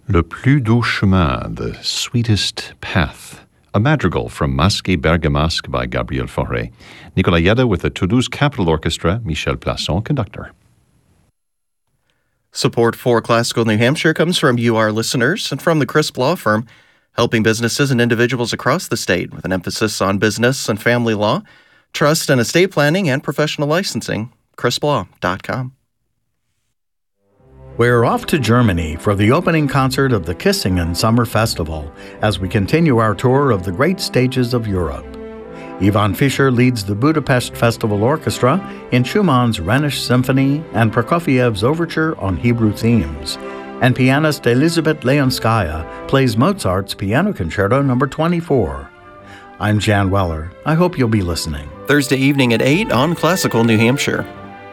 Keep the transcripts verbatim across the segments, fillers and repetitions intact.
Le plus doux chemin, the sweetest path. A madrigal from Masque et Bergamasque by Gabriel Fauré. Nicolas Yeda with the Toulouse Capitol Orchestra, Michel Plasson, conductor. Support for Classical New Hampshire comes from you, our listeners, and from the Crisp Law Firm, helping businesses and individuals across the state with an emphasis on business and family law, trust and estate planning, and professional licensing. crisp law dot com. We're off to Germany for the opening concert of the Kissingen Summer Festival as we continue our tour of the great stages of Europe. Ivan Fischer leads the Budapest Festival Orchestra in Schumann's Rhenish Symphony and Prokofiev's Overture on Hebrew themes. And pianist Elizabeth Leonskaya plays Mozart's Piano Concerto number twenty-four. I'm Jan Weller. I hope you'll be listening. Thursday evening at eight on Classical New Hampshire.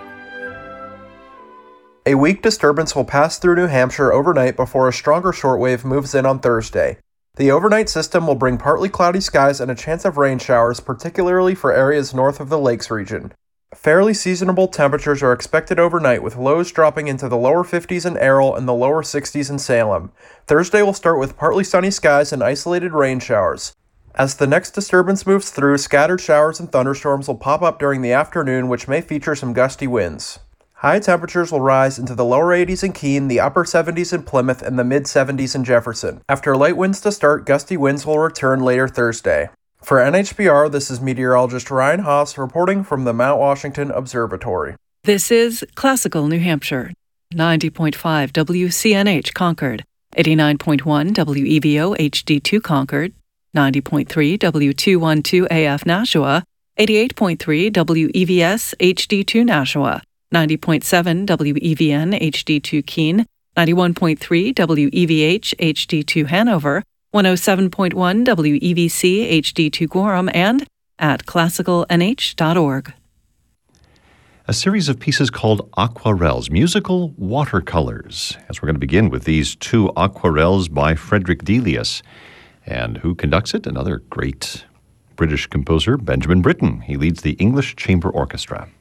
A weak disturbance will pass through New Hampshire overnight before a stronger shortwave moves in on Thursday. The overnight system will bring partly cloudy skies and a chance of rain showers, particularly for areas north of the Lakes region. Fairly seasonable temperatures are expected overnight, with lows dropping into the lower fifties in Errol and the lower sixties in Salem. Thursday will start with partly sunny skies and isolated rain showers. As the next disturbance moves through, scattered showers and thunderstorms will pop up during the afternoon, which may feature some gusty winds. High temperatures will rise into the lower eighties in Keene, the upper seventies in Plymouth, and the mid-seventies in Jefferson. After light winds to start, gusty winds will return later Thursday. For N H P R, this is meteorologist Ryan Haas reporting from the Mount Washington Observatory. This is Classical New Hampshire, ninety point five W C N H Concord, eighty-nine point one W E V O H D two Concord, ninety point three W two twelve A F Nashua, eighty-eight point three W E V S H D two Nashua, ninety point seven W E V N H D two Keene, ninety-one point three W E V H H D two Hanover, one oh seven point one W E V C H D two Gorham, and at classical n h dot org. A series of pieces called aquarelles, musical watercolors, as we're going to begin with these two aquarelles by Frederick Delius. And who conducts it? Another great British composer, Benjamin Britten. He leads the English Chamber Orchestra.